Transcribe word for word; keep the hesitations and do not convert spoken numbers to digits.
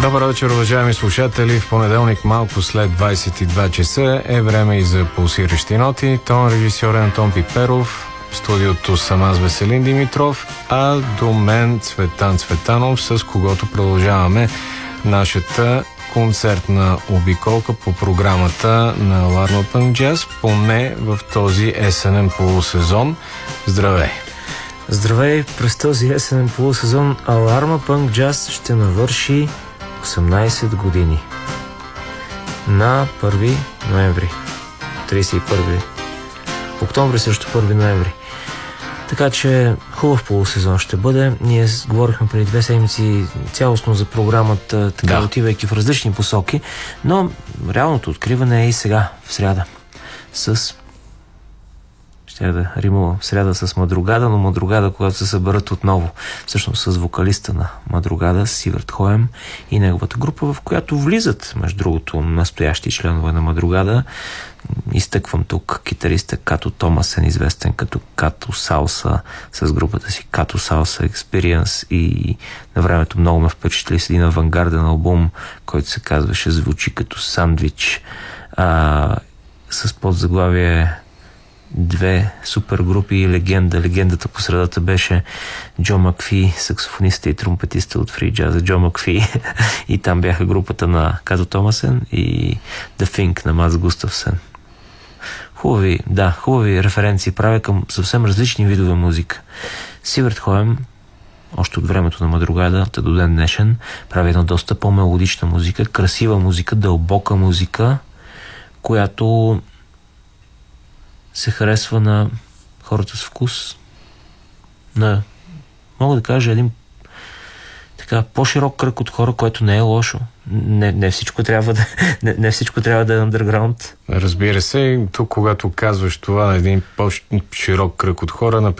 Добър вечер, уважаеми слушатели. В понеделник малко след двайсет и два часа е време и за пулсиращи ноти. Тон режисьор Антон Пиперов, в студиото съм аз, Веселин Димитров, а до мен Цветан Цветанов, с когото продължаваме нашата концертна обиколка по програмата на Аларма Пънк Джаз, поне в този есенен полусезон. Здравей! Здравей! През този есенен полусезон Аларма Пънк Джаз ще навърши осемнайсет години. На първи ноември. трийсет и първи октомври срещу първи ноември. Така че хубав полусезон ще бъде. Ние говорихме преди две седмици цялостно за програмата, така да. Отивайки в различни посоки, но реалното откриване е и сега, в сряда. С... Ще да римувам в сряда с Мадругада, но Мадругада, когато се съберат отново, всъщност с вокалиста на Мадругада, Сиверт Хоем и неговата група, в която влизат, между другото, настоящи членове на Мадругада. Изтъквам тук китариста Като Томасен, известен като Като Салса, с групата си Като Салса Experience, и на времето много ме впечатли с един авангарден албум, който се казваше Звучи като сандвич, а, с подзаглавие две супер групи и легенда. Легендата по средата беше Джо Макфи, саксофониста и тромпетиста от фри джаза Джо Макфи, и там бяха групата на Като Томасен и The Think на Мац Густавсен. Хубави, да, хубави референции правя към съвсем различни видове музика. Сиверт Хоем, още от времето на Мадругада, до ден днешен, прави една доста по-мелодична музика, красива музика, дълбока музика, която се харесва на хората с вкус, на, мога да кажа, един така по-широк кръг от хора, което не е лошо. Не, не всичко трябва да не, не всичко трябва да е underground. Разбира се, тук когато казваш това на един по-широк кръг от хора,